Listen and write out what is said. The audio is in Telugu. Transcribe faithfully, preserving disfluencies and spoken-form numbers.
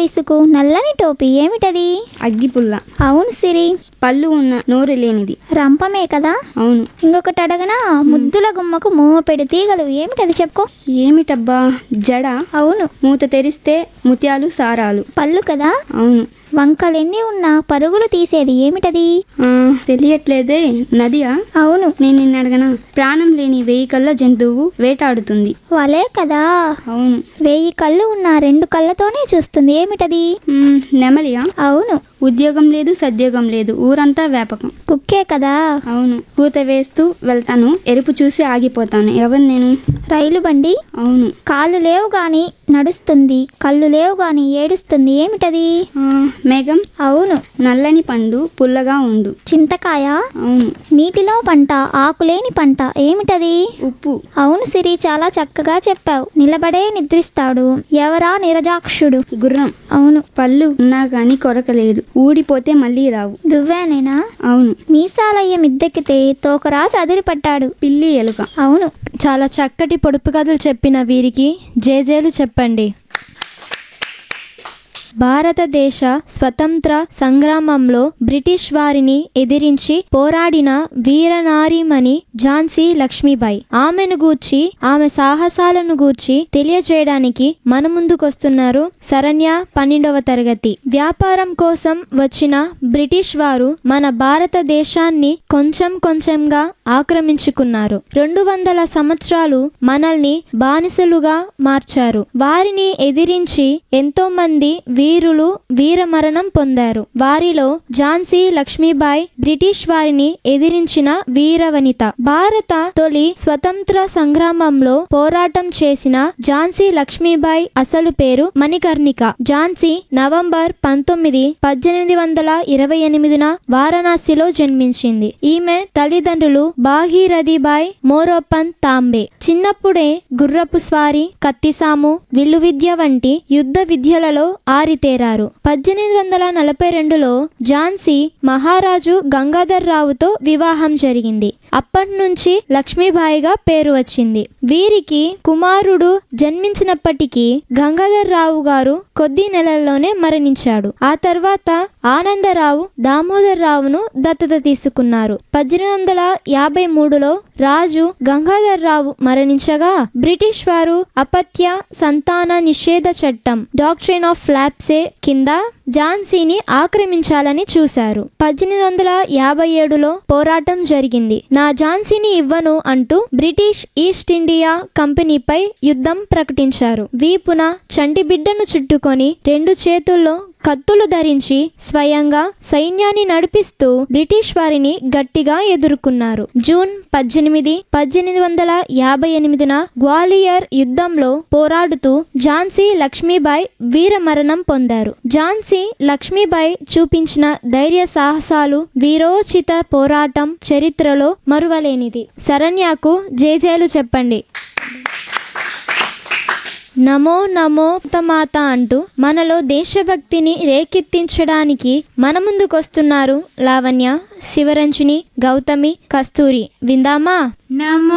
విసుగు, నల్లని టోపీ ఏమిటది? అగ్గిపుల్ల. అవును సిరి. పళ్ళు ఉన్న నోరు లేనిది. రంపమే కదా? అవును. ఇంకొకటి అడగనా? ముద్దుల గుమ్మకు మూపెడు తీగలు ఏమిటది చెప్పుకో. ఏమిటబ్బా? జడ. అవును. మూత తెరిస్తే ముత్యాలు సారాలు. పళ్ళు కదా? అవును. వంకలెన్ని ఉన్నా పరుగులు తీసేది ఏమిటది? ఆ, తెలియట్లేదే. నదియా? అవును. నేను నిన్ను అడగనా? ప్రాణం లేని వెయ్యి కళ్ళ జంతువు వేటాడుతుంది. వలే కదా? అవును. వెయ్యి కళ్ళు ఉన్న రెండు కళ్ళతోనే చూస్తుంది ఏమిటది? మ్, నెమలియా? అవును. ఉద్యోగం లేదు, సద్యోగం లేదు, ఊరంతా వ్యాపకం. కుక్కే కదా? అవును. కూత వేస్తూ వెళ్తాను, ఎరుపు చూసి ఆగిపోతాను. ఎవరు నేను? రైలు బండి. అవును. కాళ్ళు లేవు గాని నడుస్తుంది, కళ్ళు లేవు గాని ఏడుస్తుంది ఏమిటది? ఆ, మేఘం. అవును. నల్లని పండు పుల్లగా ఉండు. చింతకాయ. అవును. నీటిలో పంట, ఆకులేని పంట ఏమిటది? ఉప్పు. అవును సిరి, చాలా చక్కగా చెప్పావు. నిలబడే నిద్రిస్తాడు, ఎవరా నిరజాక్షుడు? గుర్రం. అవును. పళ్ళు ఉన్నా గాని కొరకలేదు, ఊడిపోతే మళ్ళీ రావు. దువ్వానేనా? అవును. మీసాలయ్య మిద్దెక్కితే తోకరాజు అదిరిపడ్డాడు. పిల్లి ఎలుక. అవును. చాలా చక్కటి పొడుపు కథలు చెప్పిన వీరికి జేజేలు చెప్పండి. భారతదేశ స్వతంత్ర సంగ్రామంలో బ్రిటిష్ వారిని ఎదిరించి పోరాడిన వీరనారీమణి ఝాన్సీ లక్ష్మీబాయి. ఆమెను గూర్చి, ఆమె సాహసాలను గూర్చి తెలియజేయడానికి మన ముందుకొస్తున్నారు శరణ్య, పన్నెండవ తరగతి. వ్యాపారం కోసం వచ్చిన బ్రిటిష్ వారు మన భారతదేశాన్ని కొంచెం కొంచెంగా ఆక్రమించుకున్నారు. రెండు వందల సంవత్సరాలు మనల్ని బానిసలుగా మార్చారు. వారిని ఎదిరించి ఎంతో మంది వీరులు వీరమరణం పొందారు. వారిలో ఝాన్సీ లక్ష్మీబాయి బ్రిటిష్ వారిని ఎదిరించిన వీరవనిత. భారత తొలి స్వతంత్ర సంగ్రామంలో పోరాటం చేసిన ఝాన్సీ లక్ష్మీబాయి అసలు పేరు మణికర్ణిక. ఝాన్సీ నవంబర్ పంతొమ్మిది పద్దెనిమిది వందల ఇరవై ఎనిమిదిన వారణాసిలో జన్మించింది. ఈమె తల్లిదండ్రులు భాగీరథీబాయి మోరోపంత్ తాంబే. చిన్నప్పుడే గుర్రపు స్వారీ, కత్తిసాము, విల్లు విద్య వంటి యుద్ధ విద్యలలో ఆరితేరారు. పద్దెనిమిది వందల నలభై రెండులో ఝాన్సీ మహారాజు గంగాధర్ రావుతో వివాహం జరిగింది. అప్పటి నుంచి లక్ష్మీబాయిగా పేరు వచ్చింది. వీరికి కుమారుడు జన్మించినప్పటికీ గంగాధర్ రావు గారు కొద్ది నెలల్లోనే మరణించాడు. ఆ తర్వాత ఆనందరావు దామోదర్ రావును దత్తత తీసుకున్నారు. పద్దెనిమిది వందల యాభై మూడులో రాజు గంగాధర్ రావు మరణించగా బ్రిటిష్ వారు అపత్య సంతాన నిషేధ చట్టం డాక్ట్రైన్ ఆఫ్ లాప్సే కింద ఝాన్సీని ఆక్రమించాలని చూశారు. పద్దెనిమిది వందల యాభై ఏడులో పోరాటం జరిగింది. నా ఝాన్సీని ఇవ్వను అంటూ బ్రిటిష్ ఈస్ట్ ఇండియా కంపెనీపై యుద్ధం ప్రకటించారు. వీపున చంటి బిడ్డను చుట్టుకొని రెండు చేతుల్లో కత్తులు ధరించి స్వయంగా సైన్యాన్ని నడిపిస్తూ బ్రిటిష్ వారిని గట్టిగా ఎదుర్కొన్నారు. జూన్ పద్దెనిమిది పద్దెనిమిది వందల యాభై ఎనిమిదిన గ్వాలియర్ యుద్ధంలో పోరాడుతూ ఝాన్సీ లక్ష్మీబాయి వీరమరణం పొందారు. ఝాన్సీ లక్ష్మీబాయి చూపించిన ధైర్య సాహసాలు, వీరోచిత పోరాటం చరిత్రలో మరువలేనిది. శరణ్యకు జేజేలు చెప్పండి. నమో నమో మాత అంటూ మనలో దేశభక్తిని రేకెత్తించడానికి మన ముందుకొస్తున్నారు లావణ్య, శివరంజని, గౌతమి, కస్తూరి. విందామా? నమో